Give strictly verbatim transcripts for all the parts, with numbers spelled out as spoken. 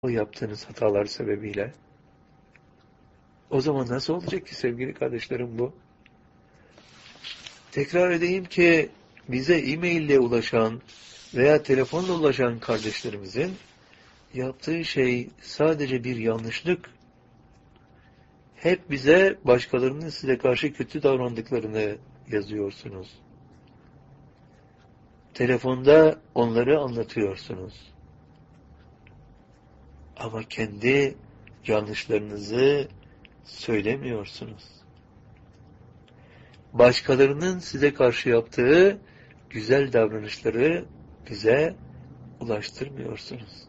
o yaptığınız hatalar sebebiyle. O zaman nasıl olacak ki sevgili kardeşlerim bu? Tekrar edeyim ki bize e-mail ile ulaşan veya telefonla ulaşan kardeşlerimizin yaptığı şey sadece bir yanlışlık. Hep bize başkalarının size karşı kötü davrandıklarını yazıyorsunuz. Telefonda onları anlatıyorsunuz. Ama kendi yanlışlarınızı söylemiyorsunuz. Başkalarının size karşı yaptığı güzel davranışları bize ulaştırmıyorsunuz.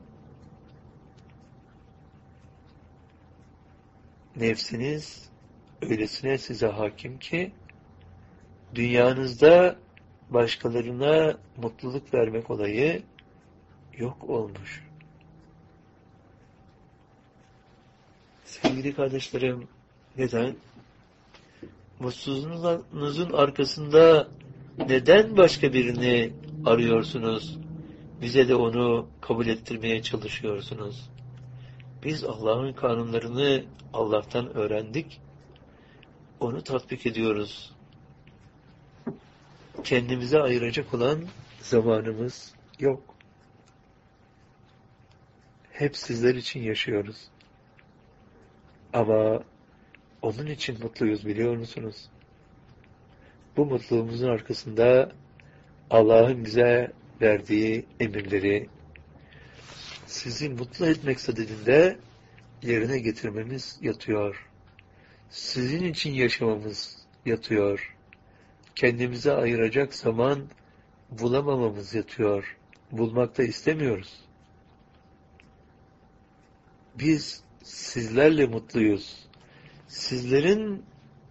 Nefsiniz öylesine size hakim ki dünyanızda başkalarına mutluluk vermek olayı yok olmuş. Sevgili kardeşlerim, neden? Mutsuzluğunuzun arkasında neden başka birini arıyorsunuz? Bize de onu kabul ettirmeye çalışıyorsunuz. Biz Allah'ın kanunlarını Allah'tan öğrendik. Onu tatbik ediyoruz. Kendimize ayıracak olan zamanımız yok. Hep sizler için yaşıyoruz. Ama onun için mutluyuz, biliyor musunuz? Bu mutluluğumuzun arkasında Allah'ın bize verdiği emirleri sizi mutlu etmek sadedinde yerine getirmemiz yatıyor. Sizin için yaşamamız yatıyor. Kendimize ayıracak zaman bulamamamız yatıyor. Bulmak da istemiyoruz. Biz sizlerle mutluyuz. Sizlerin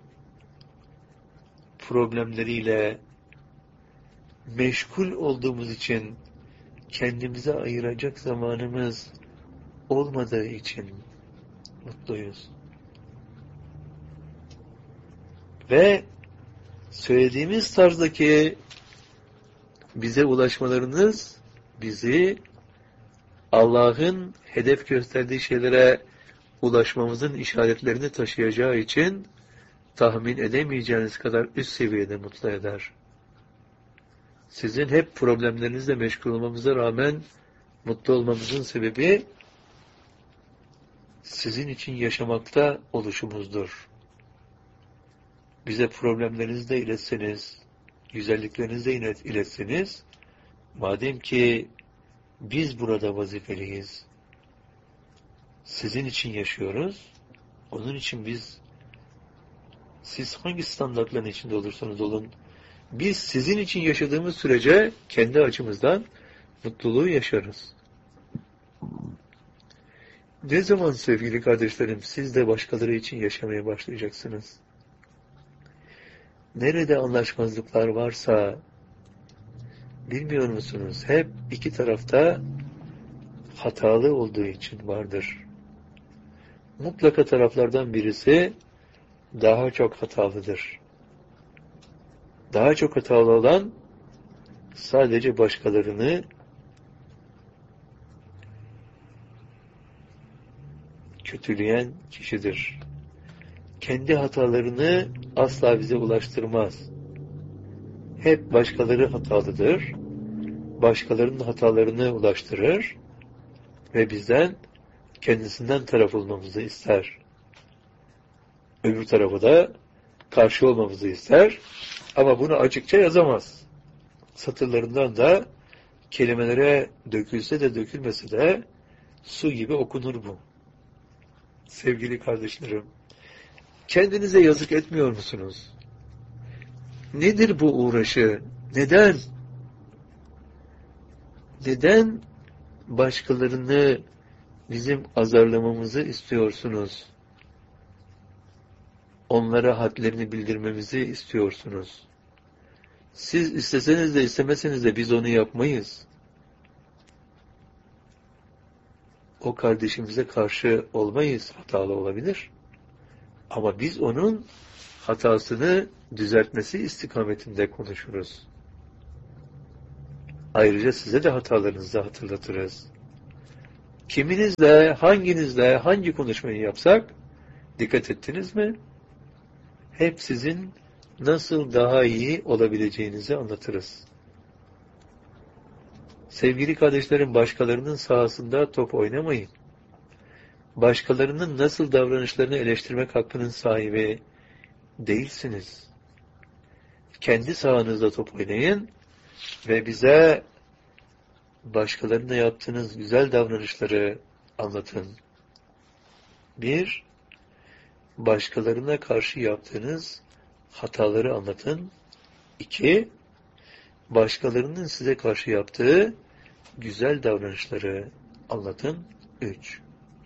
problemleriyle meşgul olduğumuz için kendimize ayıracak zamanımız olmadığı için mutluyuz. Ve söylediğimiz tarzdaki bize ulaşmalarınız bizi Allah'ın hedef gösterdiği şeylere ulaşmamızın işaretlerini taşıyacağı için tahmin edemeyeceğiniz kadar üst seviyede mutlu eder. Sizin hep problemlerinizle meşgul olmamıza rağmen mutlu olmamızın sebebi sizin için yaşamakta oluşumuzdur. Bize problemlerinizi de iletseniz, güzelliklerinizi de iletseniz, madem ki biz burada vazifeliyiz, sizin için yaşıyoruz, onun için biz, siz hangi standartların içinde olursanız olun, biz sizin için yaşadığımız sürece kendi açımızdan mutluluğu yaşarız. Ne zaman sevgili kardeşlerim siz de başkaları için yaşamaya başlayacaksınız? Nerede anlaşmazlıklar varsa bilmiyor musunuz? Hep iki tarafta hatalı olduğu için vardır. Mutlaka taraflardan birisi daha çok hatalıdır. Daha çok hatalı olan sadece başkalarını kötüleyen kişidir. Kendi hatalarını asla bize ulaştırmaz. Hep başkaları hatalıdır. Başkalarının hatalarını ulaştırır ve bizden kendisinden taraf olmamızı ister. Öbür tarafa da karşı olmamızı ister. Ama bunu açıkça yazamaz. Satırlarından da kelimelere dökülse de dökülmese de su gibi okunur bu. Sevgili kardeşlerim, kendinize yazık etmiyor musunuz? Nedir bu uğraşı? Neden? Neden başkalarını bizim azarlamamızı istiyorsunuz? Onlara hadlerini bildirmemizi istiyorsunuz. Siz isteseniz de istemeseniz de biz onu yapmayız. O kardeşimize karşı olmayız. Hatalı olabilir. Ama biz onun hatasını düzeltmesi istikametinde konuşuruz. Ayrıca size de hatalarınızı hatırlatırız. Kiminizle, hanginizle, hangi konuşmayı yapsak, dikkat ettiniz mi? Hep sizin nasıl daha iyi olabileceğinizi anlatırız. Sevgili kardeşlerim, başkalarının sahasında top oynamayın. Başkalarının nasıl davranışlarını eleştirmek hakkının sahibi değilsiniz. Kendi sahanızda top oynayın ve bize başkalarına yaptığınız güzel davranışları anlatın. Bir, başkalarına karşı yaptığınız hataları anlatın. İki, başkalarının size karşı yaptığı güzel davranışları anlatın. Üç,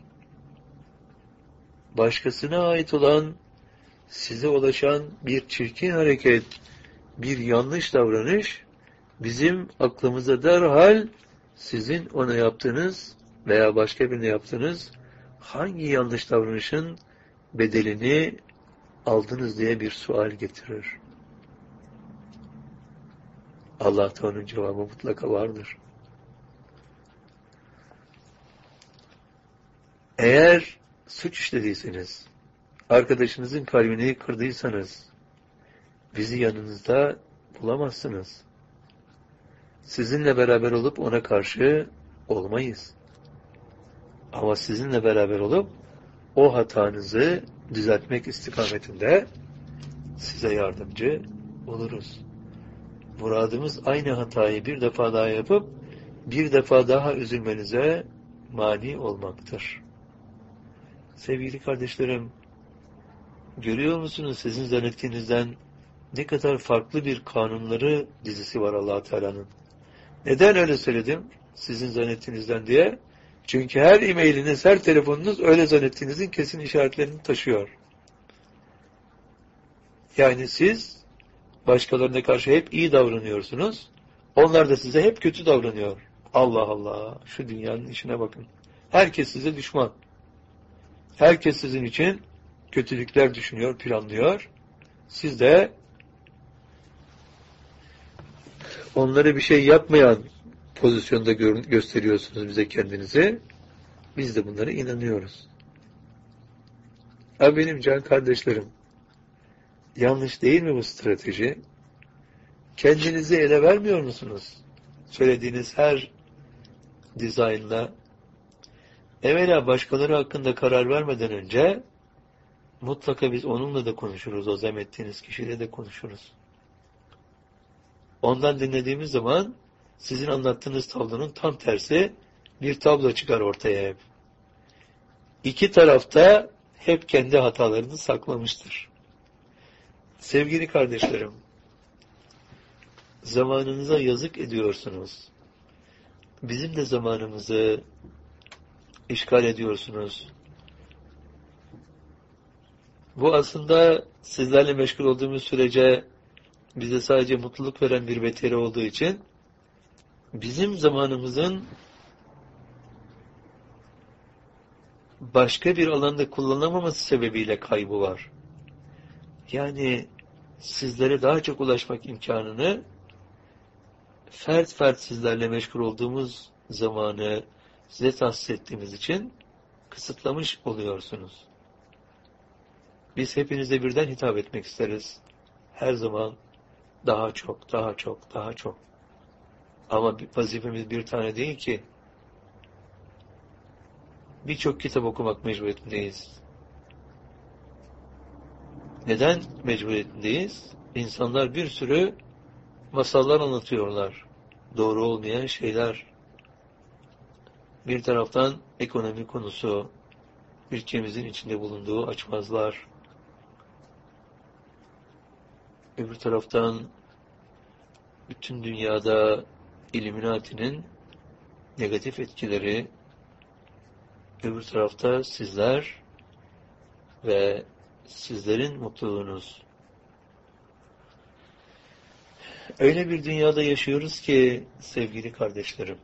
başkasına ait olan, size ulaşan bir çirkin hareket, bir yanlış davranış, bizim aklımıza derhal sizin ona yaptığınız veya başka birine yaptığınız hangi yanlış davranışın bedelini aldınız diye bir sual getirir. Allah'ta onun cevabı mutlaka vardır. Eğer suç işlediyseniz, arkadaşınızın kalbini kırdıysanız, bizi yanınızda bulamazsınız. Sizinle beraber olup ona karşı olmayız. Ama sizinle beraber olup o hatanızı düzeltmek istikametinde size yardımcı oluruz. Muradımız aynı hatayı bir defa daha yapıp bir defa daha üzülmenize mani olmaktır. Sevgili kardeşlerim, görüyor musunuz sizin zannettiğinizden ne kadar farklı bir kanunları dizisi var Allah Teala'nın? Neden öyle söyledim? Sizin zannettiğinizden diye. Çünkü her e-mailiniz, her telefonunuz öyle zannettiğinizin kesin işaretlerini taşıyor. Yani siz başkalarına karşı hep iyi davranıyorsunuz. Onlar da size hep kötü davranıyor. Allah Allah! Şu dünyanın işine bakın. Herkes size düşman. Herkes sizin için kötülükler düşünüyor, planlıyor. Siz de onlara bir şey yapmayan pozisyonda gö- gösteriyorsunuz bize kendinizi. Biz de bunlara inanıyoruz. Ha benim can kardeşlerim, yanlış değil mi bu strateji? Kendinizi ele vermiyor musunuz? Söylediğiniz her dizaynla. Evvela başkaları hakkında karar vermeden önce mutlaka biz onunla da konuşuruz. O zemmettiğiniz kişiyle de konuşuruz. Ondan dinlediğimiz zaman sizin anlattığınız tablonun tam tersi bir tablo çıkar ortaya hep. İki tarafta hep kendi hatalarını saklamıştır. Sevgili kardeşlerim, zamanınıza yazık ediyorsunuz. Bizim de zamanımızı işgal ediyorsunuz. Bu aslında sizlerle meşgul olduğumuz sürece bize sadece mutluluk veren bir veteri olduğu için bizim zamanımızın başka bir alanda kullanılamaması sebebiyle kaybı var. Yani sizlere daha çok ulaşmak imkanını fert fert sizlerle meşgul olduğumuz zamanı size tahsis ettiğimiz için kısıtlamış oluyorsunuz. Biz hepinize birden hitap etmek isteriz. Her zaman daha çok, daha çok, daha çok. Ama vazifemiz bir tane değil ki. Birçok kitap okumak mecburiyetindeyiz. Neden mecburiyetindeyiz? İnsanlar bir sürü masallar anlatıyorlar. Doğru olmayan şeyler. Bir taraftan ekonomi konusu, ülkemizin içinde bulunduğu açmazlar. Öbür taraftan bütün dünyada Illuminati'nin negatif etkileri, öbür tarafta sizler ve sizlerin mutluluğunuz. Öyle bir dünyada yaşıyoruz ki sevgili kardeşlerim,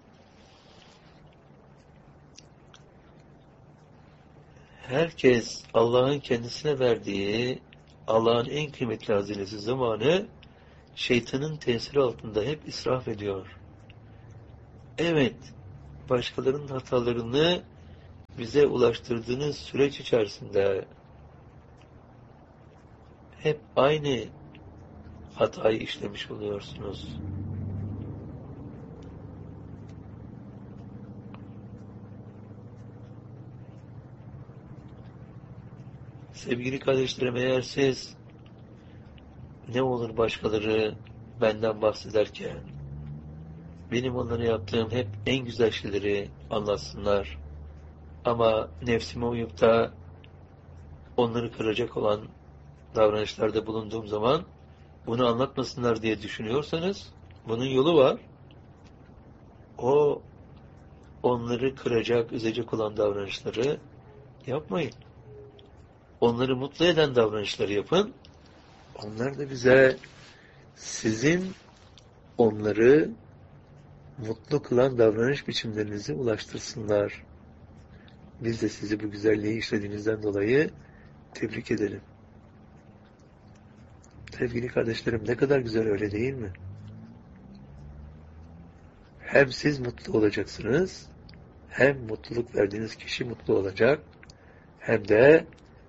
herkes Allah'ın kendisine verdiği Allah'ın en kıymetli hazinesi zamanı şeytanın tesiri altında hep israf ediyor. Evet, başkalarının hatalarını bize ulaştırdığınız süreç içerisinde hep aynı hatayı işlemiş oluyorsunuz. Sevgili kardeşlerim, eğer siz ne olur başkaları benden bahsederken benim onlara yaptığım hep en güzel şeyleri anlatsınlar ama nefsime uyup da onları kıracak olan davranışlarda bulunduğum zaman bunu anlatmasınlar diye düşünüyorsanız bunun yolu var. O onları kıracak, üzecek olan davranışları yapmayın. Onları mutlu eden davranışları yapın. Onlar da bize sizin onları mutlu kılan davranış biçimlerinizi ulaştırsınlar. Biz de sizi bu güzelliği işlediğinizden dolayı tebrik edelim. Sevgili kardeşlerim, ne kadar güzel, öyle değil mi? Hem siz mutlu olacaksınız, hem mutluluk verdiğiniz kişi mutlu olacak, hem de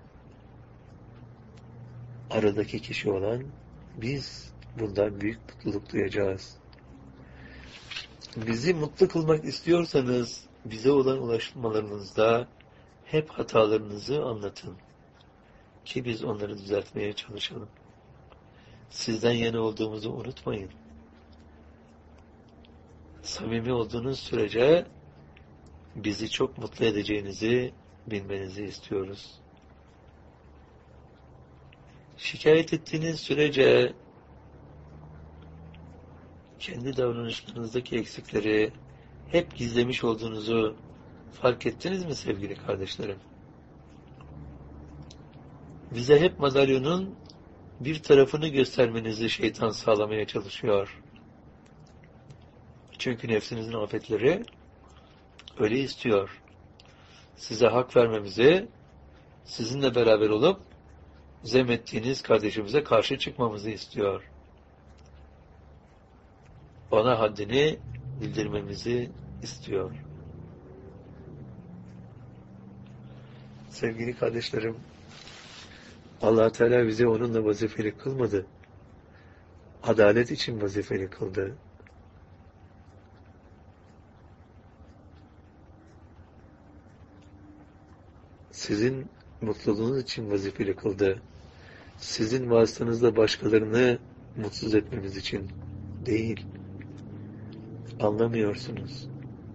aradaki kişi olan biz bundan büyük mutluluk duyacağız. Bizi mutlu kılmak istiyorsanız bize olan ulaşmalarınızda hep hatalarınızı anlatın ki biz onları düzeltmeye çalışalım. Sizden yana olduğumuzu unutmayın. Samimi olduğunuz sürece bizi çok mutlu edeceğinizi bilmenizi istiyoruz. Şikayet ettiğiniz sürece kendi davranışlarınızdaki eksikleri hep gizlemiş olduğunuzu fark ettiniz mi sevgili kardeşlerim? Bize hep madalyonun bir tarafını göstermenizi şeytan sağlamaya çalışıyor. Çünkü nefsinizin afetleri öyle istiyor. Size hak vermemizi, sizinle beraber olup zemmettiğiniz kardeşimize karşı çıkmamızı istiyor. Ona haddini bildirmemizi istiyor. Sevgili kardeşlerim, Allah Teala bizi onunla vazifeli kılmadı. Adalet için vazifeli kıldı. Sizin mutluluğunuz için vazifeli kıldı. Sizin vasıtanızla başkalarını mutsuz etmemiz için değil. Anlamıyorsunuz.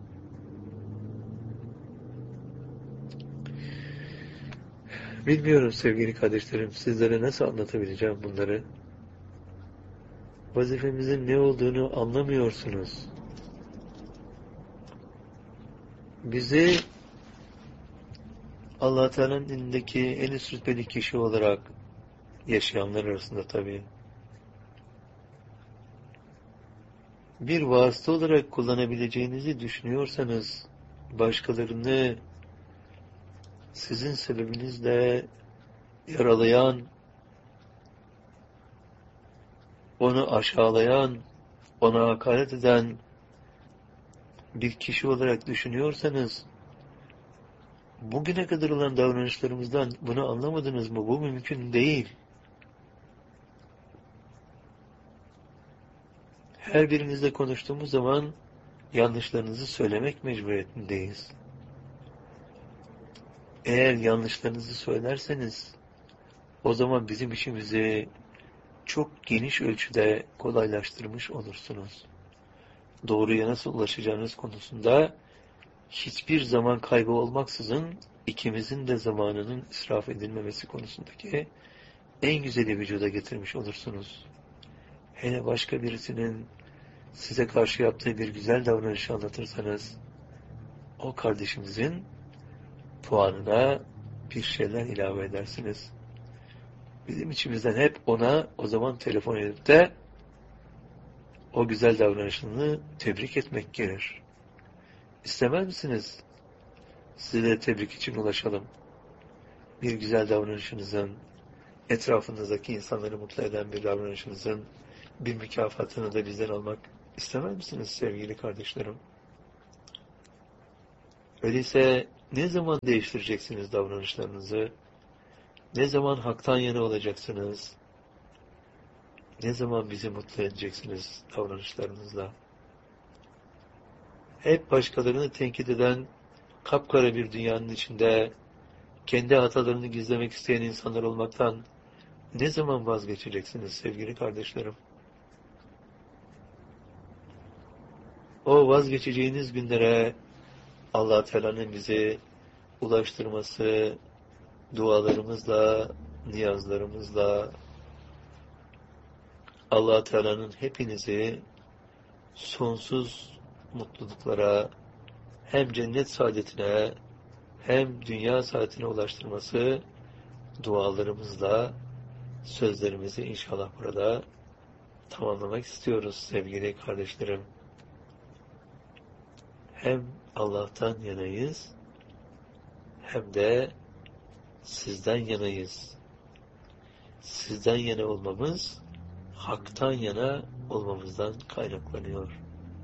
Bilmiyorum sevgili kardeşlerim, sizlere nasıl anlatabileceğim bunları. Vazifemizin ne olduğunu anlamıyorsunuz. Bizi Allah Teala'nın indindeki en üst rütbeli kişi olarak yaşayanlar arasında tabii bir vasıta olarak kullanabileceğinizi düşünüyorsanız başkalarını sizin sebebinizle yaralayan, onu aşağılayan, ona hakaret eden bir kişi olarak düşünüyorsanız bugüne kadar olan davranışlarımızdan bunu anlamadınız mı? Bu mümkün değil. Her birinizle konuştuğumuz zaman yanlışlarınızı söylemek mecburiyetindeyiz. Eğer yanlışlarınızı söylerseniz o zaman bizim işimizi çok geniş ölçüde kolaylaştırmış olursunuz. Doğruya nasıl ulaşacağınız konusunda hiçbir zaman kaybı olmaksızın ikimizin de zamanının israf edilmemesi konusundaki en güzeli vücuda getirmiş olursunuz. Hele başka birisinin size karşı yaptığı bir güzel davranışı anlatırsanız o kardeşimizin puanına bir şeyler ilave edersiniz. Bizim içimizden hep ona o zaman telefon edip de o güzel davranışını tebrik etmek gelir. İstemez misiniz? Size de tebrik için ulaşalım. Bir güzel davranışınızın, etrafınızdaki insanları mutlu eden bir davranışınızın bir mükafatını da bizden almak istemez misiniz sevgili kardeşlerim? Öyleyse ne zaman değiştireceksiniz davranışlarınızı? Ne zaman haktan yana olacaksınız? Ne zaman bizi mutlu edeceksiniz davranışlarınızla? Hep başkalarını tenkit eden kapkara bir dünyanın içinde kendi hatalarını gizlemek isteyen insanlar olmaktan ne zaman vazgeçeceksiniz sevgili kardeşlerim? O vazgeçeceğiniz günlere Allah Teala'nın bizi ulaştırması, dualarımızla, niyazlarımızla, Allah Teala'nın hepinizi sonsuz mutluluklara, hem cennet saadetine, hem dünya saadetine ulaştırması dualarımızla, sözlerimizi inşallah burada tamamlamak istiyoruz sevgili kardeşlerim. Hem Allah'tan yanayız, hem de sizden yanayız. Sizden yana olmamız, haktan yana olmamızdan kaynaklanıyor.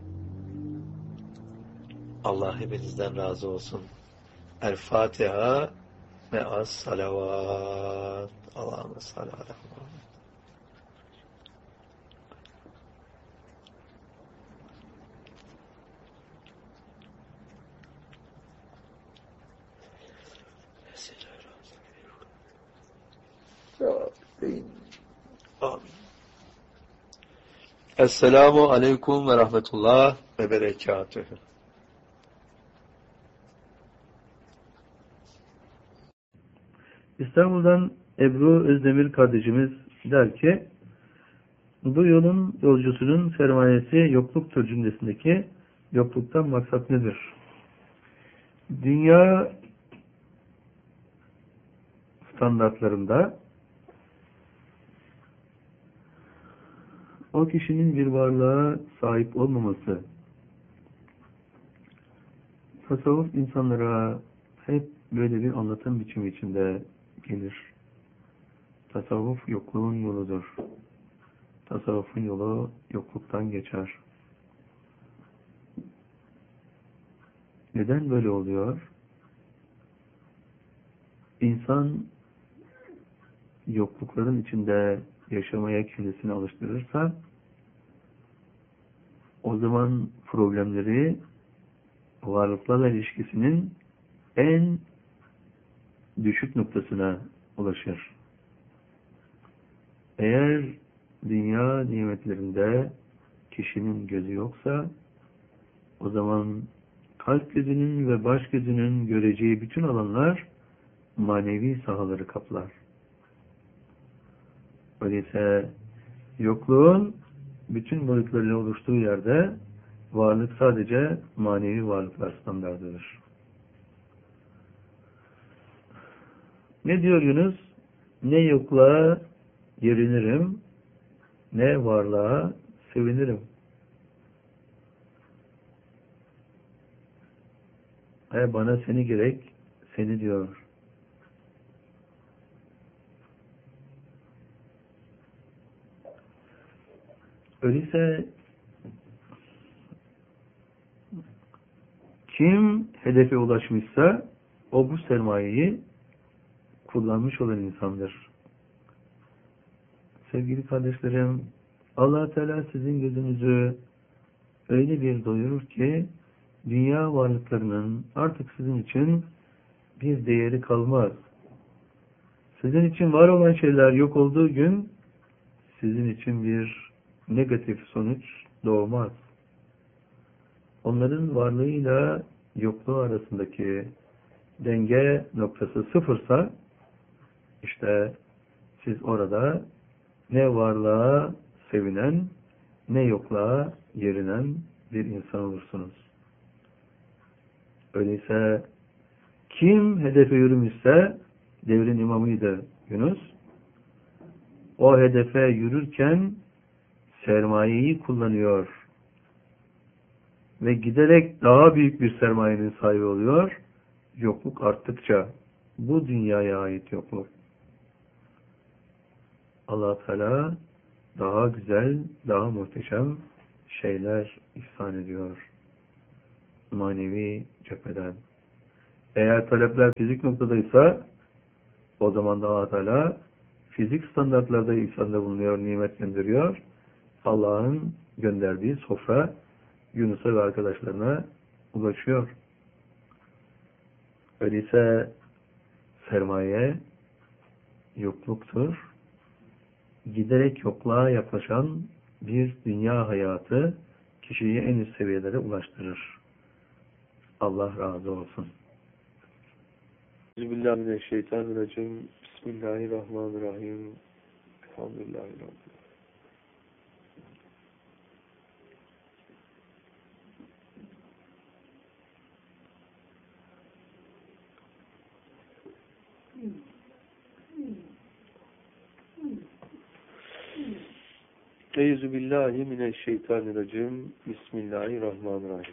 Allah hepinizden razı olsun. El Fatiha ve as salavat. Allahümme salli ala Muhammed. Amin. Esselamu aleyküm ve rahmetullah ve berekatühü. İstanbul'dan Ebru Özdemir kardeşimiz der ki, bu yolun yolcusunun sermayesi yokluktur cümlesindeki yokluktan maksat nedir? Dünya standartlarında o kişinin bir varlığa sahip olmaması, tasavvuf insanlara hep böyle bir anlatım biçimi içinde gelir. Tasavvuf yokluğun yoludur. Tasavvufun yolu yokluktan geçer. Neden böyle oluyor? İnsan yoklukların içinde yaşamaya kendisini alıştırırsa o zaman problemleri varlıklarla ilişkisinin en düşük noktasına ulaşır. Eğer dünya nimetlerinde kişinin gözü yoksa o zaman kalp gözünün ve baş gözünün göreceği bütün alanlar manevi sahaları kaplar. Öyleyse yokluğun bütün boyutlarıyla oluştuğu yerde varlık sadece manevi varlıklar standartıdır. Ne diyor Yunus? Ne yokluğa yerinirim, ne varlığa sevinirim. E bana seni gerek, seni diyor. Öyleyse kim hedefe ulaşmışsa o bu sermayeyi kullanmış olan insandır. Sevgili kardeşlerim, Allah Teala sizin gözünüzü öyle bir doyurur ki dünya varlıklarının artık sizin için bir değeri kalmaz. Sizin için var olan şeyler yok olduğu gün sizin için bir negatif sonuç doğmaz. Onların varlığıyla yokluğu arasındaki denge noktası sıfırsa işte siz orada ne varlığa sevinen ne yokluğa yerinen bir insan olursunuz. Öyleyse kim hedefe yürümüşse devrin imamıydı Yunus. O hedefe yürürken sermayeyi kullanıyor ve giderek daha büyük bir sermayenin sahibi oluyor. Yokluk arttıkça bu dünyaya ait yokluk. Allah Teala daha güzel, daha muhteşem şeyler ihsan ediyor manevi cepheden. Eğer talepler fizik noktadaysa o zaman da Allah Teala fizik standartlarda ihsanda bulunuyor, nimetlendiriyor. Allah'ın gönderdiği sofra Yunus'a ve arkadaşlarına ulaşıyor. Öyleyse sermaye yokluktur. Giderek yokluğa yaklaşan bir dünya hayatı kişiyi en üst seviyelere ulaştırır. Allah razı olsun. Bismillahirrahmanirrahim. Bismillahirrahmanirrahim. Elhamdülillahirrahmanirrahim. Eyzu billahi mineşşeytanirracim. Bismillahirrahmanirrahim.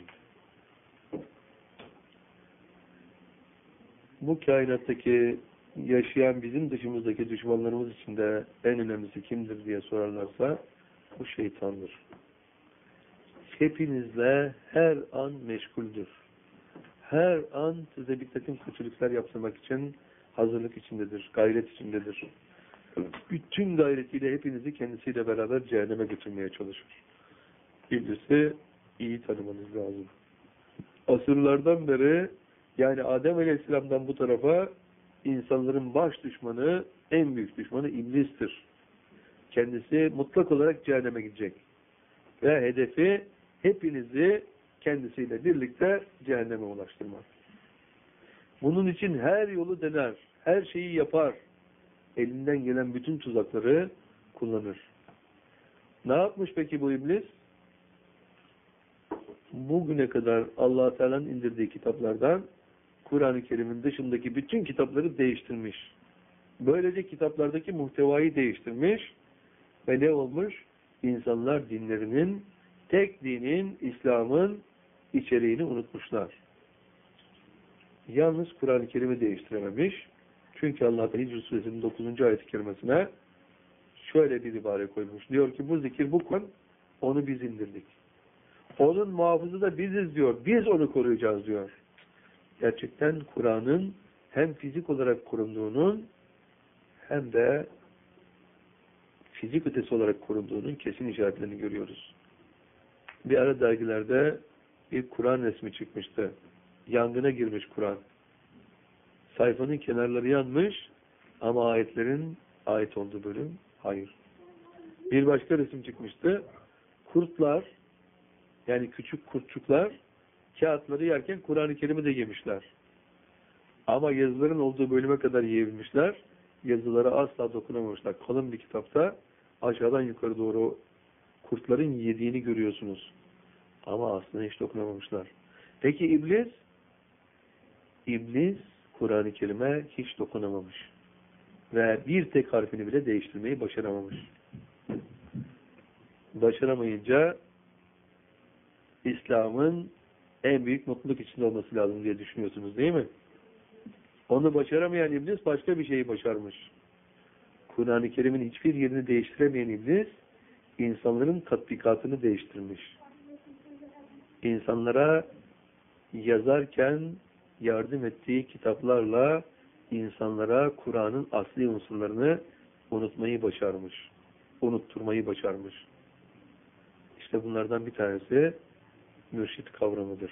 Bu kainattaki yaşayan bizim dışımızdaki düşmanlarımız içinde en önemlisi kimdir diye sorarlarsa bu şeytandır. Hepinizle her an meşguldür. Her an size bir takım kötülükler yaptırmak için hazırlık içindedir, gayret içindedir. Bütün gayretiyle hepinizi kendisiyle beraber cehenneme götürmeye çalışır. İblisi iyi tanımanız lazım. Asırlardan beri, yani Adem Aleyhisselam'dan bu tarafa insanların baş düşmanı, en büyük düşmanı iblistir. Kendisi mutlak olarak cehenneme gidecek. Ve hedefi hepinizi kendisiyle birlikte cehenneme ulaştırmak. Bunun için her yolu dener, her şeyi yapar. Elinden gelen bütün tuzakları kullanır. Ne yapmış peki bu iblis? Bugüne kadar Allah Teala'nın indirdiği kitaplardan Kur'an-ı Kerim'in dışındaki bütün kitapları değiştirmiş. Böylece kitaplardaki muhtevayı değiştirmiş ve ne olmuş? İnsanlar dinlerinin, tek dinin, İslam'ın içeriğini unutmuşlar. Yalnız Kur'an-ı Kerim'i değiştirememiş. Çünkü Allah da Hicr Suresinin dokuzuncu ayet-i kerimesine şöyle bir ibare koymuş. Diyor ki bu zikir, bu Kur'an, onu biz indirdik. Onun muhafızı da biziz diyor. Biz onu koruyacağız diyor. Gerçekten Kur'an'ın hem fizik olarak korunduğunun hem de fizik ötesi olarak korunduğunun kesin işaretlerini görüyoruz. Bir ara dergilerde bir Kur'an resmi çıkmıştı. Yangına girmiş Kur'an. Sayfanın kenarları yanmış ama ayetlerin ait olduğu bölüm hayır. Bir başka resim çıkmıştı. Kurtlar, yani küçük kurtçuklar kağıtları yerken Kur'an-ı Kerim'i de yemişler. Ama yazıların olduğu bölüme kadar yiyebilmişler. Yazılara asla dokunamamışlar. Kalın bir kitapta aşağıdan yukarı doğru kurtların yediğini görüyorsunuz. Ama aslında hiç dokunamamışlar. Peki iblis? İblis Kur'an-ı Kerim'e hiç dokunamamış. Ve bir tek harfini bile değiştirmeyi başaramamış. Başaramayınca İslam'ın en büyük mutluluk içinde olması lazım diye düşünüyorsunuz değil mi? Onu başaramayan iblis başka bir şeyi başarmış. Kur'an-ı Kerim'in hiçbir yerini değiştiremeyen iblis insanların tatbikatını değiştirmiş. İnsanlara yazarken yardım ettiği kitaplarla insanlara Kur'an'ın asli unsurlarını unutmayı başarmış. Unutturmayı başarmış. İşte bunlardan bir tanesi mürşit kavramıdır.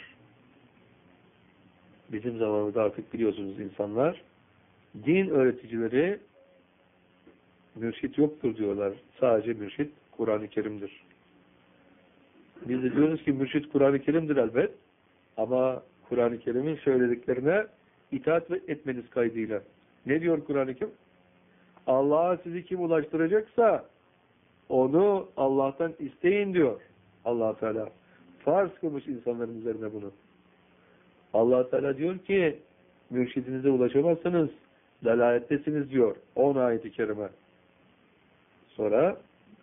Bizim zamanımızda artık biliyorsunuz insanlar, din öğreticileri mürşit yoktur diyorlar. Sadece mürşit Kur'an-ı Kerim'dir. Biz de diyoruz ki mürşit Kur'an-ı Kerim'dir elbet. Ama Kur'an-ı Kerim'in söylediklerine itaat etmeniz kaydıyla. Ne diyor Kur'an-ı Kerim? Allah'a sizi kim ulaştıracaksa onu Allah'tan isteyin diyor Allah Teala. Farz kılmış insanların üzerine bunu. Allah Teala diyor ki mürşidinize ulaşamazsanız delalettesiniz diyor. on ayet-i kerime. Sonra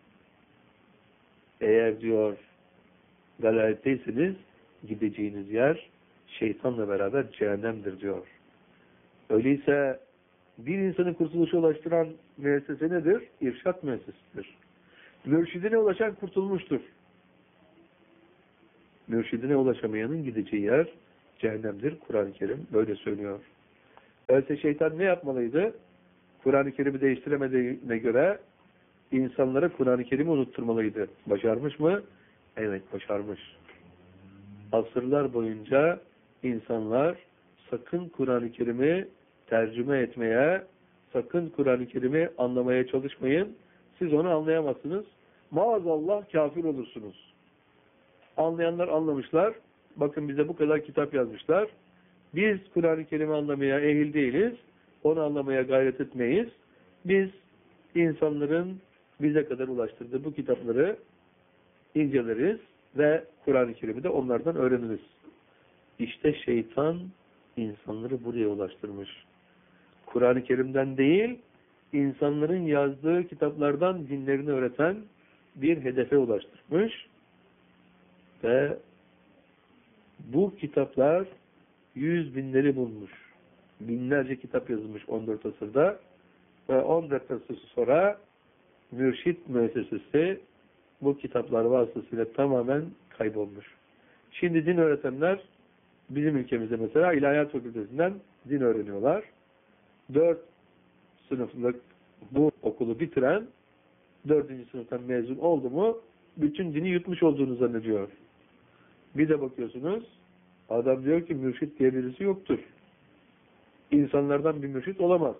eğer diyor delaletteyseniz gideceğiniz yer şeytanla beraber cehennemdir diyor. Öyleyse bir insanı kurtuluşa ulaştıran müessese nedir? İrşad müessesesidir. Mürşidine ulaşan kurtulmuştur. Mürşidine ulaşamayanın gideceği yer cehennemdir. Kur'an-ı Kerim böyle söylüyor. Öyleyse şeytan ne yapmalıydı? Kur'an-ı Kerim'i değiştiremediğine göre insanlara Kur'an-ı Kerim'i unutturmalıydı. Başarmış mı? Evet, başarmış. Asırlar boyunca insanlar sakın Kur'an-ı Kerim'i tercüme etmeye, sakın Kur'an-ı Kerim'i anlamaya çalışmayın. Siz onu anlayamazsınız. Maazallah kafir olursunuz. Anlayanlar anlamışlar. Bakın bize bu kadar kitap yazmışlar. Biz Kur'an-ı Kerim'i anlamaya ehil değiliz. Onu anlamaya gayret etmeyiz. Biz insanların bize kadar ulaştırdığı bu kitapları inceleriz ve Kur'an-ı Kerim'i de onlardan öğreniriz. İşte şeytan insanları buraya ulaştırmış. Kur'an-ı Kerim'den değil, insanların yazdığı kitaplardan dinlerini öğreten bir hedefe ulaştırmış ve bu kitaplar yüz binleri bulmuş. Binlerce kitap yazılmış on dört asırda ve on dört asır sonra mürşit müessesesi bu kitaplar vasıtasıyla tamamen kaybolmuş. Şimdi din öğretenler bizim ülkemizde mesela İlahiyat Fakültesinden din öğreniyorlar. Dört sınıflık bu okulu bitiren dördüncü sınıftan mezun oldu mu bütün dini yutmuş olduğunu zannediyor. Bir de bakıyorsunuz adam diyor ki mürşit diye birisi yoktur. İnsanlardan bir mürşit olamaz.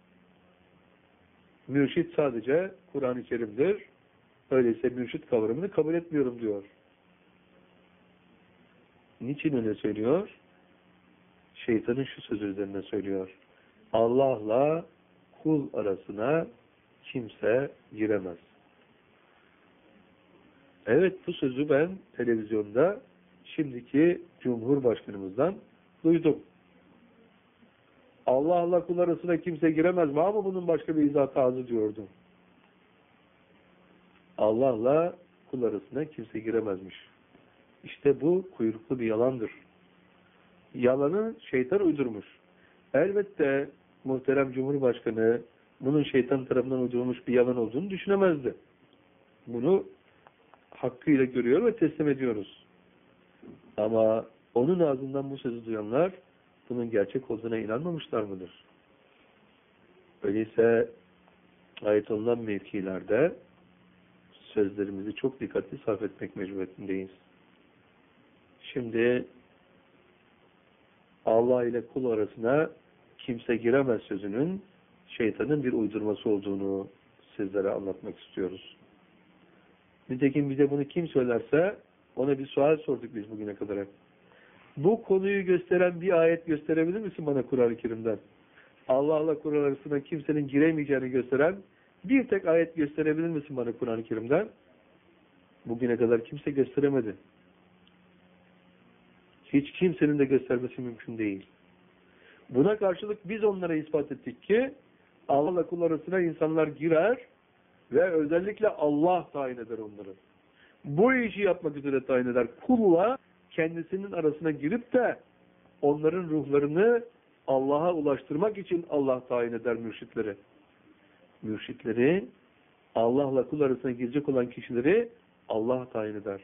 Mürşit sadece Kur'an-ı Kerim'dir. Öyleyse mürşit kavramını kabul etmiyorum diyor. Niçin öyle söylüyor? Şeytanın şu sözü üzerine söylüyor. Allah'la kul arasına kimse giremez. Evet, bu sözü ben televizyonda şimdiki Cumhurbaşkanımızdan duydum. Allah'la kul arasına kimse giremez mi? Ama bunun başka bir izahatı azı diyordu. Allah'la kul arasına kimse giremezmiş. İşte bu kuyruklu bir yalandır. Yalanı şeytan uydurmuş. Elbette muhterem Cumhurbaşkanı bunun şeytan tarafından uydurulmuş bir yalan olduğunu düşünemezdi. Bunu hakkıyla görüyor ve teslim ediyoruz. Ama onun ağzından bu sözü duyanlar bunun gerçek olduğuna inanmamışlar mıdır? Öyleyse ait olunan mevkilerde sözlerimizi çok dikkatli sarf etmek mecburiyetindeyiz. Şimdi Allah ile kul arasına kimse giremez sözünün şeytanın bir uydurması olduğunu sizlere anlatmak istiyoruz. Nitekim bize bunu kim söylerse ona bir sual sorduk biz bugüne kadar hep. Bu konuyu gösteren bir ayet gösterebilir misin bana Kur'an-ı Kerim'den? Allah'la kul arasına kimsenin giremeyeceğini gösteren bir tek ayet gösterebilir misin bana Kur'an-ı Kerim'den? Bugüne kadar kimse gösteremedi. Hiç kimsenin de göstermesi mümkün değil. Buna karşılık biz onlara ispat ettik ki Allah'la kul arasına insanlar girer ve özellikle Allah tayin eder onları. Bu işi yapmak üzere tayin eder. Kulla kendisinin arasına girip de onların ruhlarını Allah'a ulaştırmak için Allah tayin eder mürşitleri. Mürşitleri Allah'la kul arasına girecek olan kişileri Allah tayin eder.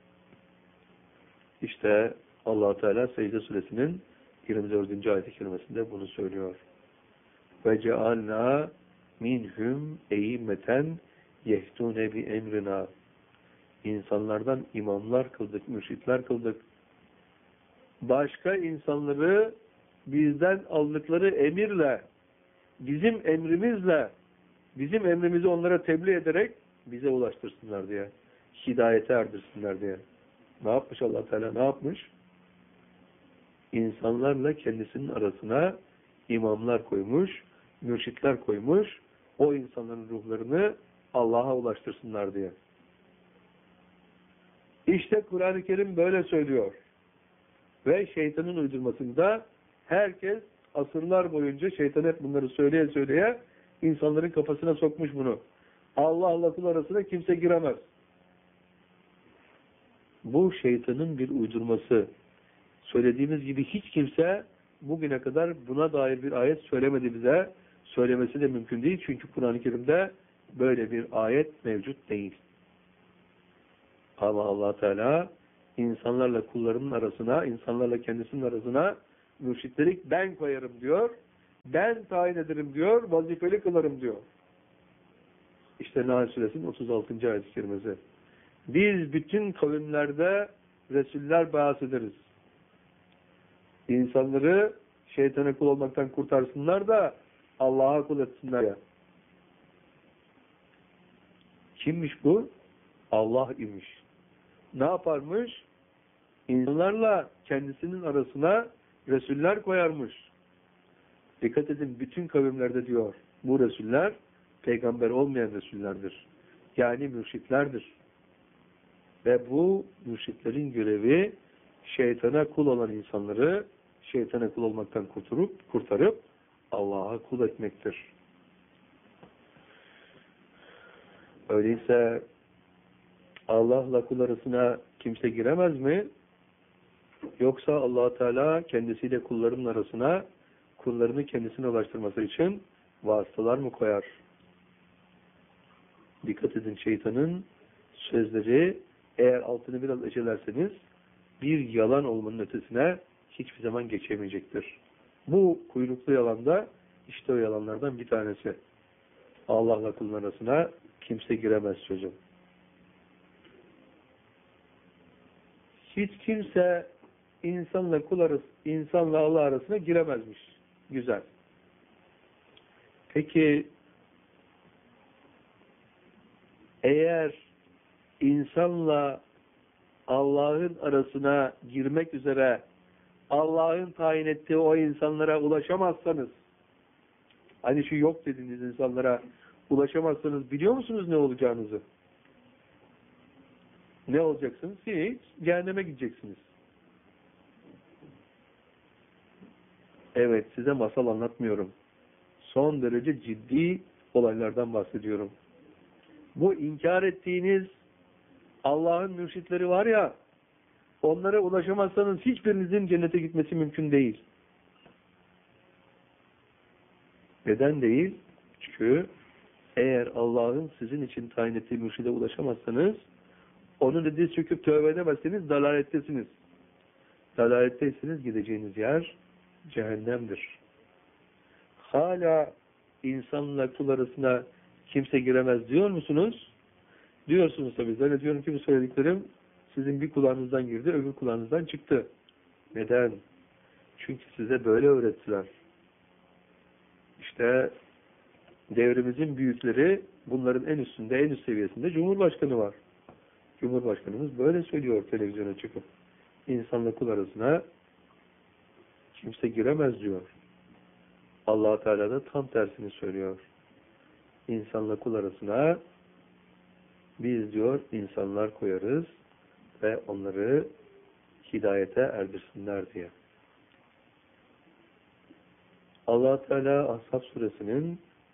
İşte Allah Teala Secde Suresinin yirmi dördüncü ayet-i kerimesinde bunu söylüyor. Ve cealna minhum e'immeten yehtune bi emrina. İnsanlardan imamlar kıldık, mürşitler kıldık. Başka insanları bizden aldıkları emirle, bizim emrimizle, bizim emrimizi onlara tebliğ ederek bize ulaştırsınlar diye. Hidayete erdirsinler diye. Ne yapmış Allah Teala? Ne yapmış? İnsanlarla kendisinin arasına imamlar koymuş, mürşitler koymuş, o insanların ruhlarını Allah'a ulaştırsınlar diye. İşte Kur'an-ı Kerim böyle söylüyor. Ve şeytanın uydurmasında herkes asırlar boyunca şeytan hep bunları söyleye söyleye insanların kafasına sokmuş bunu. Allah'la kul arasına kimse giremez. Bu şeytanın bir uydurması. Söylediğimiz gibi hiç kimse bugüne kadar buna dair bir ayet söylemedi bize. Söylemesi de mümkün değil. Çünkü Kur'an-ı Kerim'de böyle bir ayet mevcut değil. Ama Allah Teala insanlarla kullarının arasına, insanlarla kendisinin arasına mürşitleri ben koyarım diyor. Ben tayin ederim diyor, vazifeli kılarım diyor. İşte Nahl Suresinin otuz altıncı ayet-i kerimesi. Biz bütün kavimlerde Resuller baas ederiz. İnsanları şeytana kul olmaktan kurtarsınlar da Allah'a kul etsinler ya. Kimmiş bu? Allah imiş. Ne yaparmış? İnsanlarla kendisinin arasına Resuller koyarmış. Dikkat edin, bütün kavimlerde diyor, bu Resuller peygamber olmayan Resullerdir. Yani mürşitlerdir. Ve bu mürşitlerin görevi şeytana kul olan insanları şeytana kul olmaktan kurtarıp, kurtarıp Allah'a kul etmektir. Öyleyse Allah'la kul arasına kimse giremez mi? Yoksa Allah Teala kendisiyle kulların arasına kullarını kendisine ulaştırması için vasıtalar mı koyar? Dikkat edin, şeytanın sözleri eğer altını biraz ecelerseniz bir yalan olmanın ötesine hiçbir zaman geçemeyecektir. Bu kuyruklu yalanda işte o yalanlardan bir tanesi. Allah'la kulun arasına kimse giremez çocuğum. Hiç kimse insanla kul arası, insanla Allah arasına giremezmiş. Güzel. Peki eğer insanla Allah'ın arasına girmek üzere Allah'ın tayin ettiği o insanlara ulaşamazsanız, hani şu yok dediğiniz insanlara ulaşamazsanız biliyor musunuz ne olacağınızı? Ne olacaksınız? Hiç. Cehenneme gideceksiniz. Evet, size masal anlatmıyorum. Son derece ciddi olaylardan bahsediyorum. Bu inkar ettiğiniz Allah'ın mürşitleri var ya, onlara ulaşamazsanız hiçbirinizin cennete gitmesi mümkün değil. Neden değil? Çünkü eğer Allah'ın sizin için tayin ettiği mürşide ulaşamazsanız, onun dediği çöküp tövbe edemezseniz dalalettesiniz. Dalaletteyseniz gideceğiniz yer cehennemdir. Hala insanla kul arasına kimse giremez diyor musunuz? Diyorsunuz tabii. Zannediyorum ki bu söylediklerim sizin bir kulağınızdan girdi, öbür kulağınızdan çıktı. Neden? Çünkü size böyle öğrettiler. İşte devrimizin büyükleri, bunların en üstünde, en üst seviyesinde Cumhurbaşkanı var. Cumhurbaşkanımız böyle söylüyor televizyona çıkıp. İnsanla kul arasına kimse giremez diyor. Allah Teala da tam tersini söylüyor. İnsanla kul arasına biz diyor insanlar koyarız ve onları hidayete erdirsinler diye. Allah Teala Ashab suresinin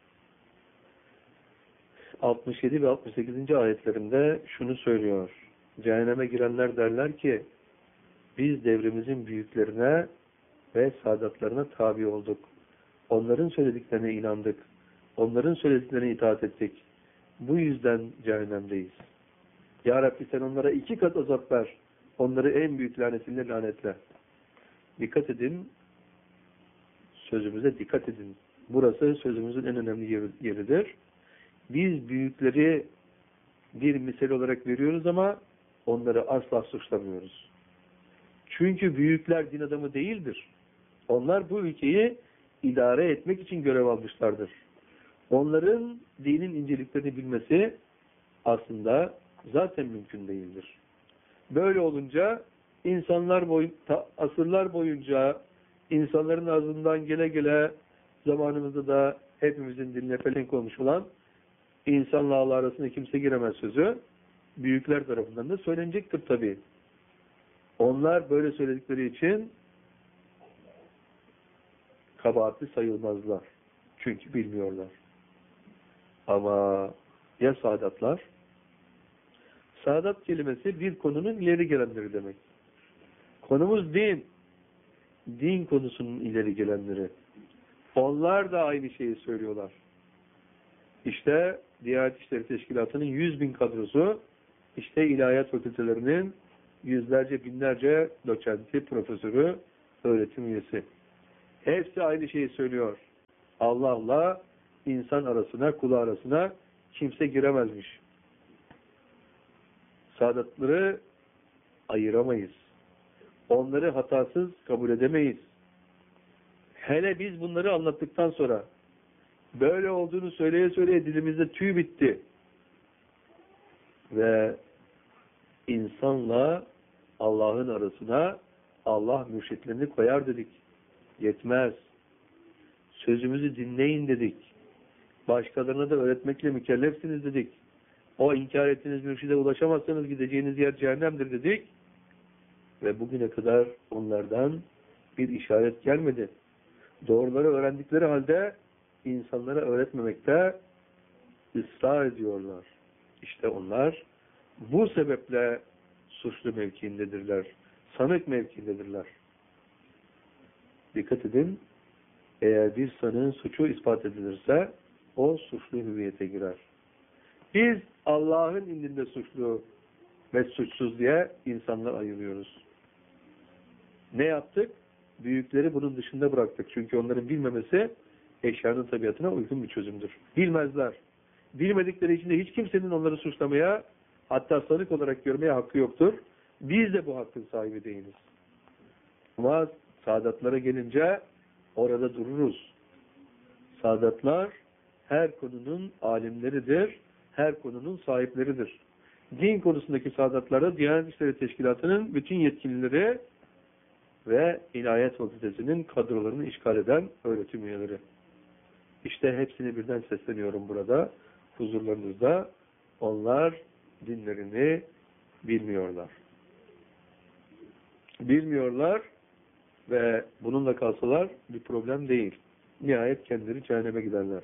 altmış yedi ve altmış sekizinci ayetlerinde şunu söylüyor. Cehenneme girenler derler ki biz devrimizin büyüklerine ve saadatlarına tabi olduk. Onların söylediklerine inandık. Onların söylediklerine itaat ettik. Bu yüzden cehennemdeyiz. Ya Rabbi sen onlara iki kat azap ver. Onları en büyük lanetinle lanetle. Dikkat edin. Sözümüze dikkat edin. Burası sözümüzün en önemli yeridir. Biz büyükleri bir misal olarak veriyoruz ama onları asla suçlamıyoruz. Çünkü büyükler din adamı değildir. Onlar bu ülkeyi idare etmek için görev almışlardır. Onların dinin inceliklerini bilmesi aslında zaten mümkün değildir. Böyle olunca insanlar boy, ta, asırlar boyunca insanların ağzından gele gele zamanımızda da hepimizin diline pelesenk olmuş olan insanla Allah arasında kimse giremez sözü büyükler tarafından da söylenecektir tabii. Onlar böyle söyledikleri için kabahatli sayılmazlar. Çünkü bilmiyorlar. Ama ya saadatlar? Saadat kelimesi bir konunun ileri gelenleri demek. Konumuz din. Din konusunun ileri gelenleri. Onlar da aynı şeyi söylüyorlar. İşte Diyanet İşleri Teşkilatı'nın yüz bin kadrosu, işte ilahiyat fakültelerinin yüzlerce, binlerce doçenti, profesörü, öğretim üyesi. Hepsi aynı şeyi söylüyor. Allah'la insan arasına, kulu arasına kimse giremezmiş. Saadatları ayıramayız. Onları hatasız kabul edemeyiz. Hele biz bunları anlattıktan sonra böyle olduğunu söyleye söyleye dilimizde tüy bitti. Ve insanla Allah'ın arasına Allah mürşitlerini koyar dedik. Yetmez. Sözümüzü dinleyin dedik. Başkalarına da öğretmekle mükellefsiniz dedik. O inkar ettiğiniz mürşide ulaşamazsanız gideceğiniz yer cehennemdir dedik. Ve bugüne kadar onlardan bir işaret gelmedi. Doğruları öğrendikleri halde insanlara öğretmemekte ısrar ediyorlar. İşte onlar bu sebeple suçlu mevkiindedirler. Sanık mevkiindedirler. Dikkat edin, eğer bir sanığın suçu ispat edilirse o suçlu hüviyete girer. Biz Allah'ın indinde suçlu ve suçsuz diye insanlar ayırıyoruz. Ne yaptık? Büyükleri bunun dışında bıraktık. Çünkü onların bilmemesi eşyanın tabiatına uygun bir çözümdür. Bilmezler. Bilmedikleri için de hiç kimsenin onları suçlamaya, hatta sanık olarak görmeye hakkı yoktur. Biz de bu hakkın sahibi değiliz. Ama saadatlara gelince orada dururuz. Saadatlar her konunun alimleridir, her konunun sahipleridir. Din konusundaki saadatlarda Diyanet İşleri Teşkilatı'nın bütün yetkilileri ve İlahiyat Fakültesi'nin kadrolarını işgal eden öğretim üyeleri. İşte hepsini birden sesleniyorum burada, huzurlarınızda. Onlar dinlerini bilmiyorlar. Bilmiyorlar ve bununla kalsalar bir problem değil. Nihayet kendileri cehenneme giderler.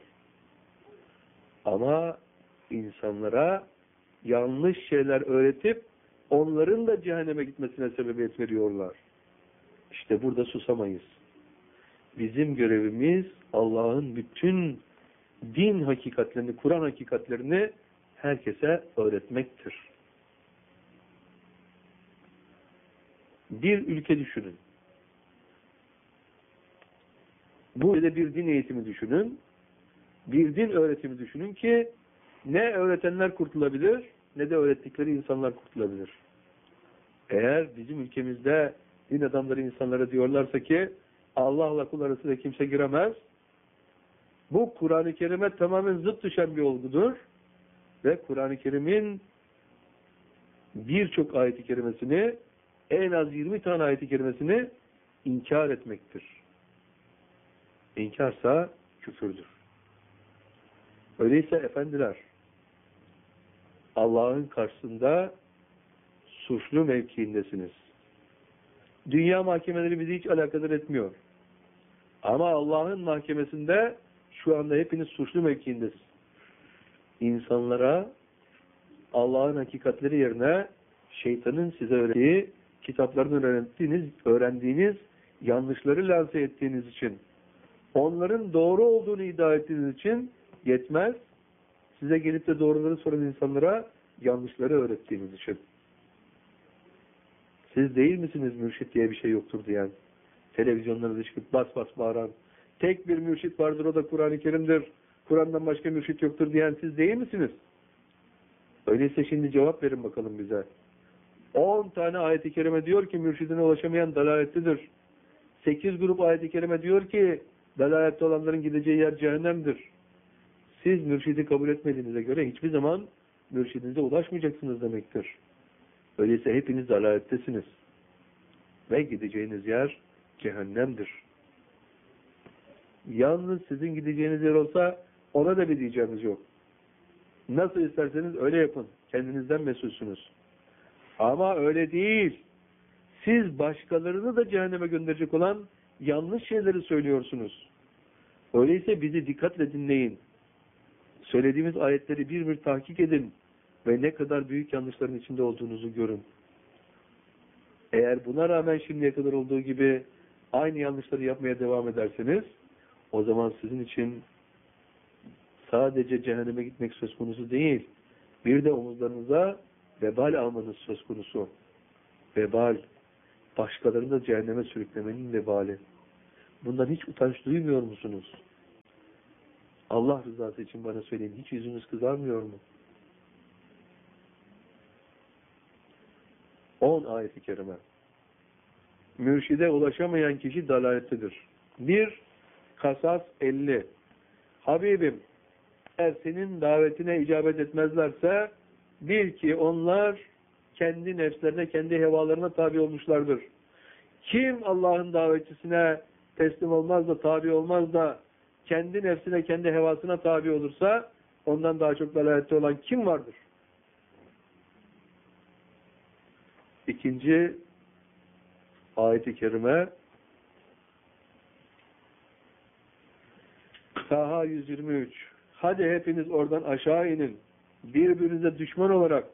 Ama insanlara yanlış şeyler öğretip onların da cehenneme gitmesine sebebiyet veriyorlar. İşte burada susamayız. Bizim görevimiz Allah'ın bütün din hakikatlerini, Kur'an hakikatlerini herkese öğretmektir. Bir ülke düşünün. Bu ülkede bir din eğitimi düşünün. Bir din öğretimi düşünün ki ne öğretenler kurtulabilir ne de öğrettikleri insanlar kurtulabilir. Eğer bizim ülkemizde din adamları insanlara diyorlarsa ki Allah'la kul arasında kimse giremez, bu Kur'an-ı Kerim'e tamamen zıt düşen bir olgudur ve Kur'an-ı Kerim'in birçok ayet-i kerimesini, en az yirmi tane ayet-i kerimesini inkar etmektir. İnkarsa küfürdür. Öyleyse efendiler, Allah'ın karşısında suçlu mevkiindesiniz. Dünya mahkemeleri bizi hiç alakadar etmiyor. Ama Allah'ın mahkemesinde şu anda hepiniz suçlu mevkiindesiniz. İnsanlara Allah'ın hakikatleri yerine şeytanın size öğrettiği, kitaplarını öğrendiğiniz, öğrendiğiniz yanlışları lanse ettiğiniz için, onların doğru olduğunu iddia ettiğiniz için yetmez, size gelip de doğruları soran insanlara yanlışları öğrettiğiniz için. Siz değil misiniz mürşit diye bir şey yoktur diyen, televizyonlara çıkıp bas bas bağıran, tek bir mürşit vardır o da Kur'an-ı Kerim'dir, Kur'an'dan başka mürşit yoktur diyen siz değil misiniz? Öyleyse şimdi cevap verin bakalım bize. on tane ayet-i kerime diyor ki mürşidine ulaşamayan dalaletlidir. sekiz grup ayet-i kerime diyor ki dalalette olanların gideceği yer cehennemdir. Siz mürşidi kabul etmediğinize göre hiçbir zaman mürşidinize ulaşmayacaksınız demektir. Öyleyse hepiniz dalalettesiniz. Ve gideceğiniz yer cehennemdir. Yalnız sizin gideceğiniz yer olsa ona da bir diyeceğimiz yok. Nasıl isterseniz öyle yapın. Kendinizden mesulsünüz. Ama öyle değil. Siz başkalarını da cehenneme gönderecek olan yanlış şeyleri söylüyorsunuz. Öyleyse bizi dikkatle dinleyin. Söylediğimiz ayetleri bir bir tahkik edin ve ne kadar büyük yanlışların içinde olduğunuzu görün. Eğer buna rağmen şimdiye kadar olduğu gibi aynı yanlışları yapmaya devam ederseniz, o zaman sizin için sadece cehenneme gitmek söz konusu değil, bir de omuzlarınıza vebal almanız söz konusu. Vebal. Başkalarını da cehenneme sürüklemenin vebali. Bundan hiç utanç duymuyor musunuz? Allah rızası için bana söyleyin. Hiç yüzünüz kızarmıyor mu? on ayet-i kerime. Mürşide ulaşamayan kişi dalalettedir. bir. Kasas elli. Habibim, eğer senin davetine icabet etmezlerse bil ki onlar kendi nefslerine, kendi hevalarına tabi olmuşlardır. Kim Allah'ın davetçisine teslim olmaz da, tabi olmaz da kendi nefsine, kendi hevasına tabi olursa ondan daha çok dalalette olan kim vardır? İkinci ayet-i kerime Taha yüz yirmi üç. Hadi hepiniz oradan aşağı inin. Birbirinize düşman olarak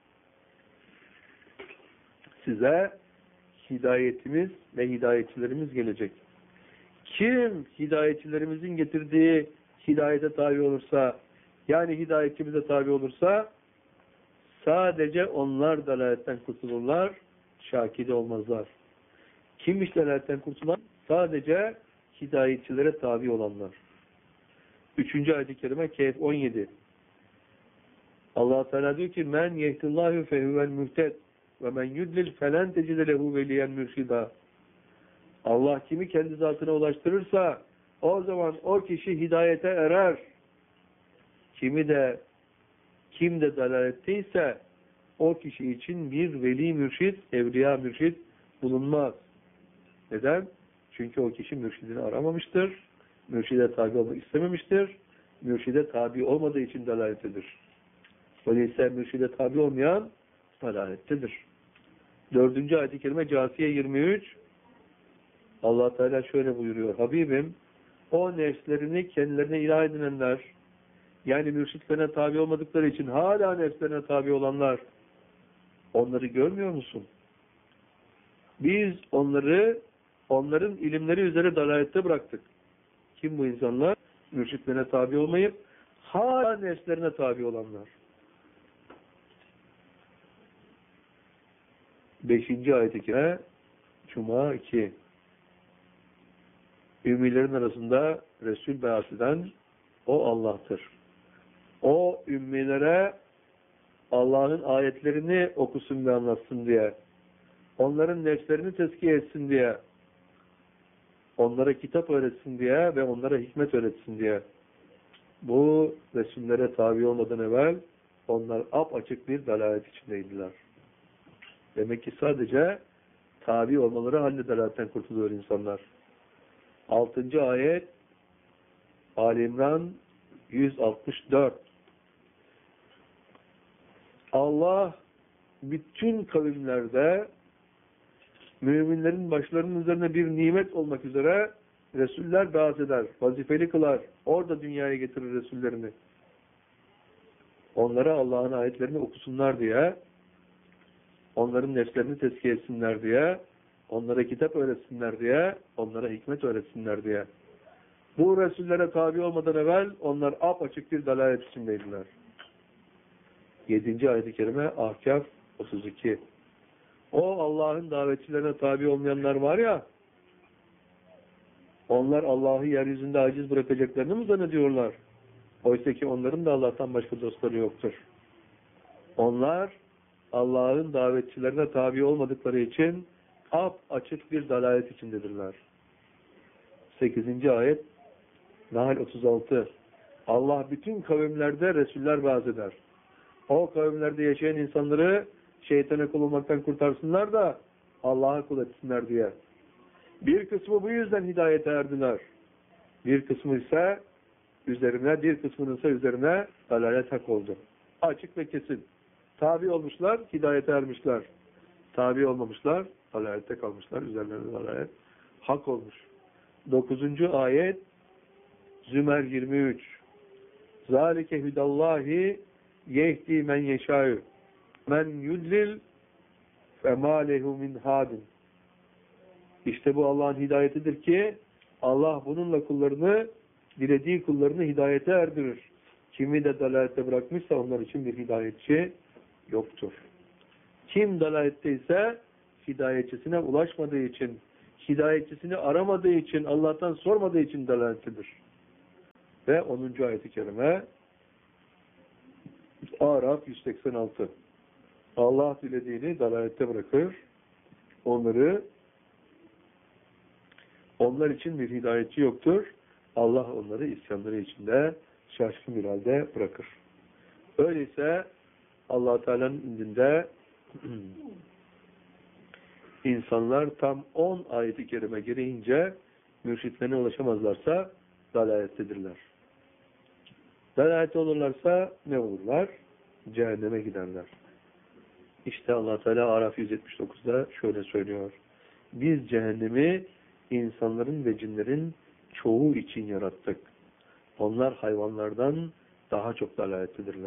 size hidayetimiz ve hidayetçilerimiz gelecek. Kim hidayetçilerimizin getirdiği hidayete tabi olursa, yani hidayetçimize tabi olursa sadece onlar dalaletten kurtulurlar, şakide olmazlar. Kimmiş dalaletten kurtulan? Sadece hidayetçilere tabi olanlar. Üçüncü ayet-i kerime Kehf on yedi. Allah Teala diyor ki: "Men yehdillahu fehuvel muhted ve men yudlil felen tecide lehu veliyen mürşida." Allah kimi kendi zatına ulaştırırsa o zaman o kişi hidayete erer. Kimi de kim de dalaletteyse o kişi için bir veli mürşid, evliya mürşid bulunmaz. Neden? Çünkü o kişi mürşidini aramamıştır. Mürşide tabi olmak istememiştir. Mürşide tabi olmadığı için dalalettedir. Öyleyse mürşide tabi olmayan dalalettedir. Dördüncü ayet-i kerime Câsiye yirmi üç. Allah Teala şöyle buyuruyor: Habibim, o nefslerini kendilerine ilah edinenler, yani mürşitlerine tabi olmadıkları için hala nefslerine tabi olanlar, onları görmüyor musun? Biz onları, onların ilimleri üzere dalalette bıraktık. Kim bu insanlar? Mürşitlerine tabi olmayıp hala nefslerine tabi olanlar. Beşinci ayet-i kerime Cuma iki. Ümmilerin arasında Resul be'as eden o Allah'tır. O ümmilere Allah'ın ayetlerini okusun ve anlatsın diye, onların nefslerini tezkiye etsin diye, onlara kitap öğretsin diye ve onlara hikmet öğretsin diye. Bu Resullere tabi olmadan evvel onlar apaçık bir dalalet içindeydiler. Demek ki sadece tabi olmaları halinde dalaletten kurtuluyor insanlar. Altıncı ayet Ali İmran yüz altmış dört. Allah bütün kavimlerde müminlerin başlarının üzerine bir nimet olmak üzere Resuller be'as eder, vazifeli kılar. Orada dünyaya getirir Resullerini. Onlara Allah'ın ayetlerini okusunlar diye, onların nefslerini tezkiye etsinler diye, onlara kitap öğretsinler diye, onlara hikmet öğretsinler diye. Bu Resullere tabi olmadan evvel onlar apaçık bir dalalet içindeydiler. Yedinci ayet-i kerime Ahkaf otuz iki. O Allah'ın davetçilerine tabi olmayanlar var ya, onlar Allah'ı yeryüzünde aciz bırakacaklarını mı zannediyorlar? Oysa ki onların da Allah'tan başka dostları yoktur. Onlar Allah'ın davetçilerine tabi olmadıkları için ap açık bir dalalet içindedirler. sekizinci ayet Nahl otuz altı. Allah bütün kavimlerde Resuller be'as eder. O kavimlerde yaşayan insanları şeytana kul olmaktan kurtarsınlar da Allah'a kul etsinler diye. Bir kısmı bu yüzden hidayete erdiler. Bir kısmı ise üzerine, bir kısmının ise üzerine dalalet hak oldu. Açık ve kesin. Tabi olmuşlar, hidayete ermişler. Tabi olmamışlar, dalalette kalmışlar. Üzerlerine dalalet hak olmuş. Dokuzuncu ayet Zümer yirmi üç. Zalike hudallahi yehdi men yeşâ'ü men yudlil femâ lehu min hadin. İşte bu Allah'ın hidayetidir ki Allah bununla kullarını, dilediği kullarını hidayete erdirir. Kimi de dalalette bırakmışsa onlar için bir hidayetçi yoktur. Kim dalaletteyse hidayetçisine ulaşmadığı için, hidayetçisini aramadığı için, Allah'tan sormadığı için dalaletlidir. Ve onuncu ayet-i kerime Araf yüz seksen altı. Allah dilediğini dalalette bırakır. Onları onlar için bir hidayetçi yoktur. Allah onları isyanları içinde şaşkın bir halde bırakır. Öyleyse Allah Teala'nın indinde insanlar tam on ayet-i kerime gereğince mürşitlerine ulaşamazlarsa dalalettedirler. Dalalette olurlarsa ne olurlar? Cehenneme giderler. İşte Allah Teala Araf yüz yetmiş dokuzda şöyle söylüyor. Biz cehennemi insanların ve cinlerin çoğu için yarattık. Onlar hayvanlardan daha çok dalalettedirler.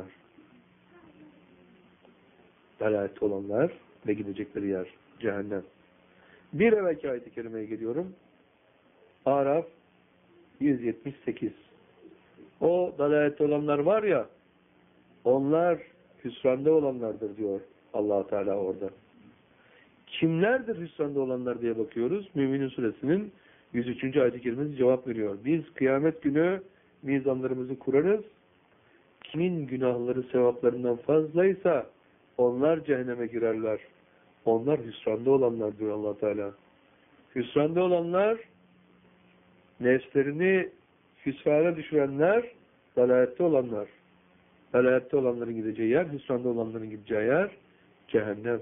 Dalalette olanlar ve gidecekleri yer cehennem. Bir evvelki ayet-i kerimeye geliyorum. Araf yüz yetmiş sekiz. O dalalette olanlar var ya, onlar hüsranda olanlardır diyor Allah Teala orada. Kimlerdir hüsranda olanlar diye bakıyoruz. Mü'minin suresinin yüz üçüncü ayet-i kerimesi cevap veriyor. Biz kıyamet günü mizanlarımızı kurarız. Kimin günahları sevaplarından fazlaysa onlar cehenneme girerler. Onlar hüsranda olanlar diyor Allah Teala. Hüsranda olanlar, nefslerini hüsrana düşürenler, dalalette olanlar. Dalalette olanların gideceği yer, hüsranda olanların gideceği yer cehennem.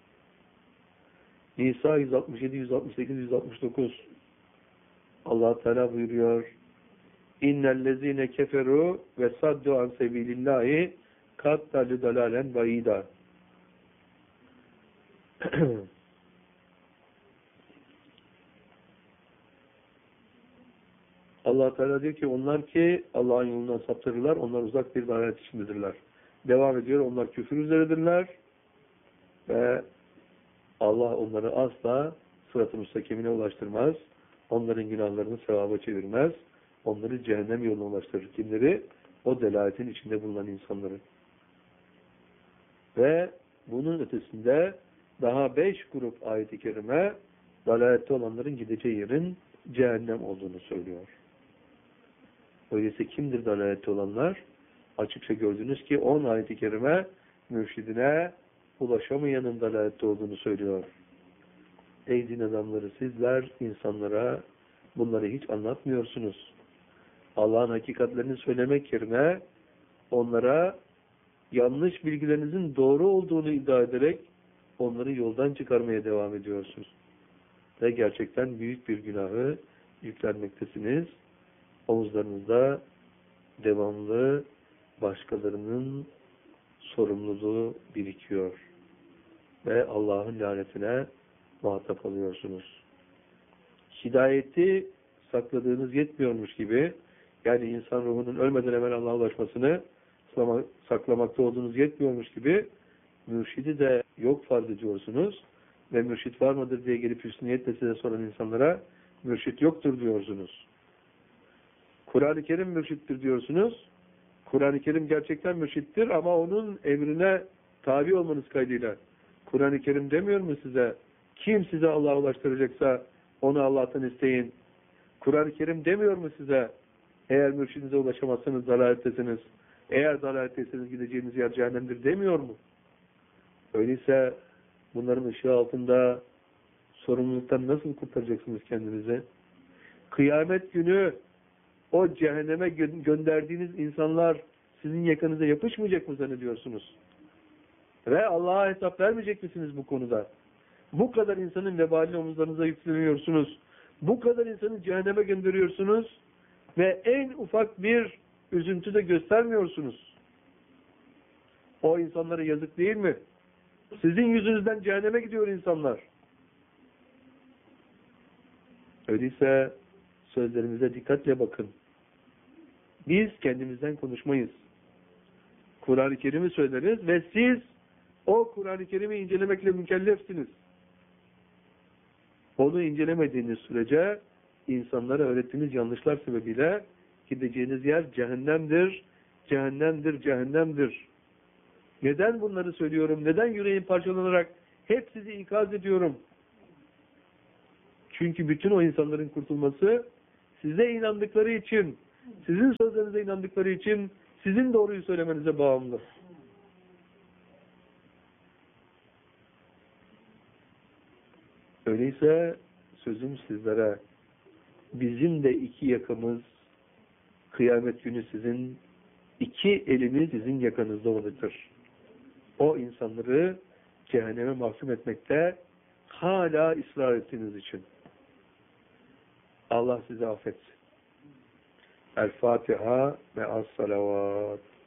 Nisa yüz altmış yedi, yüz altmış sekiz, yüz altmış dokuz. Allah Teala buyuruyor. İnnellezine keferu ve saddu an sebilillahi kat dalü dalalen bayida. Allah Teala diyor ki onlar ki Allah'ın yolundan saptırırlar, onlar uzak bir dalalet içindedirler. Devam ediyor, onlar küfür üzeredirler ve Allah onları asla sırat-ı müstakimine ulaştırmaz. Onların günahlarını sevaba çevirmez. Onları cehennem yoluna ulaştırır. Kimleri? O delaletin içinde bulunan insanları. Ve bunun ötesinde daha beş grup ayet-i kerime dalalette olanların gideceği yerin cehennem olduğunu söylüyor. Öyleyse kimdir dalalette olanlar? Açıkça gördünüz ki on ayet-i kerime mürşidine ulaşamayanın dalalette olduğunu söylüyor. Ey din adamları, sizler insanlara bunları hiç anlatmıyorsunuz. Allah'ın hakikatlerini söylemek yerine onlara yanlış bilgilerinizin doğru olduğunu iddia ederek onları yoldan çıkarmaya devam ediyorsunuz. Ve gerçekten büyük bir günahı yüklenmektesiniz. Omuzlarınızda devamlı başkalarının sorumluluğu birikiyor. Ve Allah'ın lanetine muhatap alıyorsunuz. Hidayeti sakladığınız yetmiyormuş gibi, yani insan ruhunun ölmeden hemen Allah'a ulaşmasını saklamakta olduğunuz yetmiyormuş gibi, mürşidi de yok farz ediyorsunuz ve mürşit var mıdır diye gelip hüsnü niyetle size soran insanlara mürşit yoktur diyorsunuz. Kur'an-ı Kerim mürşittir diyorsunuz. Kur'an-ı Kerim gerçekten mürşittir ama onun emrine tabi olmanız kaydıyla. Kur'an-ı Kerim demiyor mu size? Kim size Allah'a ulaştıracaksa onu Allah'tan isteyin. Kur'an-ı Kerim demiyor mu size? Eğer mürşidinize ulaşamazsanız dalalettesiniz. Eğer dalalettesiniz gideceğiniz yer cehennemdir demiyor mu? Öyleyse bunların ışığı altında sorumluluktan nasıl kurtaracaksınız kendinizi? Kıyamet günü o cehenneme gö- gönderdiğiniz insanlar sizin yakanıza yapışmayacak mı zannediyorsunuz? Ve Allah'a hesap vermeyecek misiniz bu konuda? Bu kadar insanın vebalini omuzlarınıza yükleniyorsunuz. Bu kadar insanı cehenneme gönderiyorsunuz ve en ufak bir üzüntü de göstermiyorsunuz. O insanlara yazık değil mi? Sizin yüzünüzden cehenneme gidiyor insanlar. Öyleyse sözlerimize dikkatle bakın. Biz kendimizden konuşmayız. Kur'an-ı Kerim'i söyleriz ve siz o Kur'an-ı Kerim'i incelemekle mükellefsiniz. Onu incelemediğiniz sürece insanlara öğrettiğiniz yanlışlar sebebiyle gideceğiniz yer cehennemdir, cehennemdir, cehennemdir. Neden bunları söylüyorum? Neden yüreğim parçalanarak hep sizi ikaz ediyorum. Çünkü bütün o insanların kurtulması size inandıkları için, sizin sözlerinize inandıkları için, sizin doğruyu söylemenize bağımlı. Öyleyse sözüm sizlere, bizim de iki yakamız, kıyamet günü sizin, iki elimiz sizin yakanızda olacaktır. O insanları cehenneme mahkum etmekte hala ısrar ettiğiniz için. Allah sizi affetsin. El Fatiha ve as-salavat.